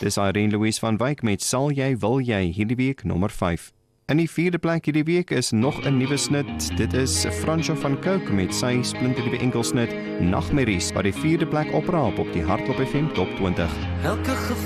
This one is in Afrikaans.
Dis Irene Louise van Wyk met Sal jy, wil jy, hierdie week nommer 5. In die 4de plek hierdie week is nog 'n nuwe snit. Dit is Fransjo van Cooke met sy splinternuwe enkelsnit Nagmerries wat die 4de plek opraap op die Hardloop FM Top 20.